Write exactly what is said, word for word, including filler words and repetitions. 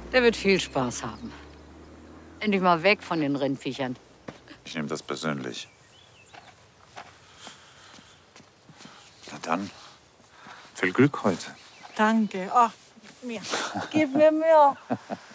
Der wird viel Spaß haben. Endlich mal weg von den Rindviechern. Ich nehme das persönlich. Na dann, viel Glück heute. Danke. Ach, mir. Gib mir mehr.